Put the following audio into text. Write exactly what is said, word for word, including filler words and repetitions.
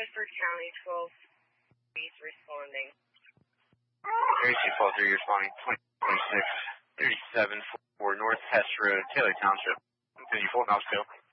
Rutherford County, twelve He's responding. Area two twelve three responding, twenty twenty-six thirty-seven for North Hess Road, Taylor Township. Continue full now still.